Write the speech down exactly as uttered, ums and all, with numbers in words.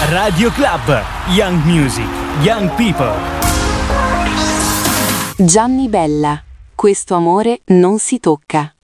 Radio Club, Young Music, Young People. Gianni Bella, questo amore non si tocca.